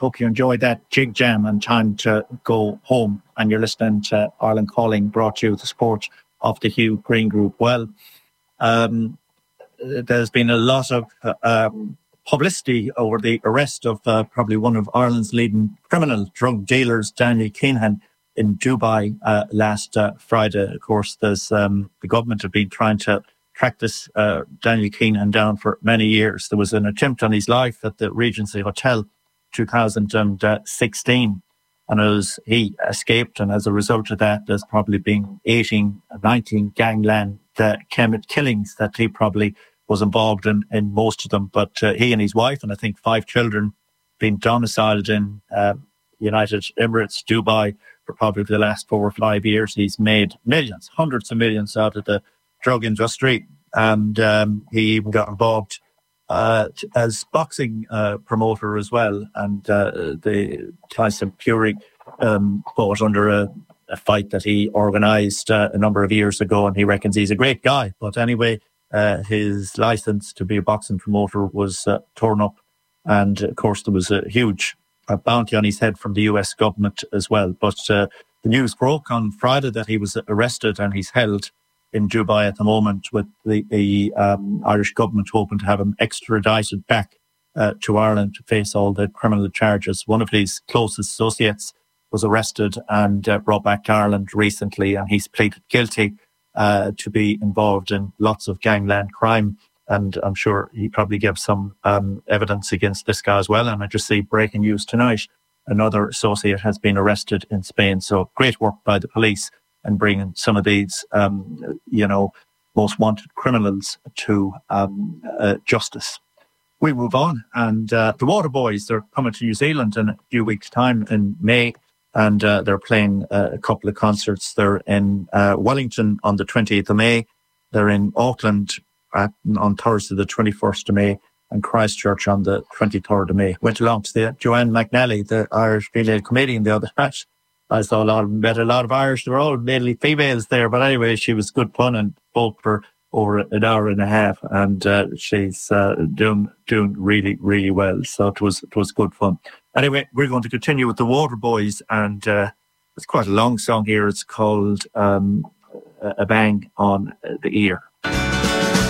Hope you enjoyed that jig jam and time to go home. And you're listening to Ireland Calling, brought to you with the support of the Hugh Green Group. Well, there's been a lot of publicity over the arrest of probably one of Ireland's leading criminal drug dealers, Daniel Keenan, in Dubai last Friday. Of course, there's the government have been trying to track this Daniel Keenan down for many years. There was an attempt on his life at the Regency Hotel 2016, and he escaped, and as a result of that, there's probably been 19 gangland killings that he probably was involved in most of them. But he and his wife, and I think 5 children, been domiciled in United Emirates, Dubai, for probably the last 4 or 5 years. He's made millions, hundreds of millions out of the drug industry, and he even got involved as boxing promoter as well. And the Tyson Fury fought under a fight that he organised a number of years ago, and he reckons he's a great guy. But anyway, his licence to be a boxing promoter was torn up, and of course there was a huge bounty on his head from the US government as well. But the news broke on Friday that he was arrested, and he's held in Dubai at the moment, with the Irish government hoping to have him extradited back to Ireland to face all the criminal charges. One of his closest associates was arrested and brought back to Ireland recently, and he's pleaded guilty to be involved in lots of gangland crime. And I'm sure he probably gave some evidence against this guy as well. And I just see breaking news tonight, another associate has been arrested in Spain. So great work by the police and bringing some of these, most wanted criminals to justice. We move on, and the Waterboys, they're coming to New Zealand in a few weeks' time in May, and they're playing a couple of concerts. They're in Wellington on the 28th of May. They're in Auckland on Thursday, the 21st of May, and Christchurch on the 23rd of May. Went along to the Joanne McNally, the Irish female comedian, the other night. I saw met a lot of Irish. They were all mainly females there. But anyway, she was good fun and spoke for over an hour and a half. And she's doing really, really well. So it was good fun. Anyway, we're going to continue with the Waterboys. And it's quite a long song here. It's called A Bang on the Ear.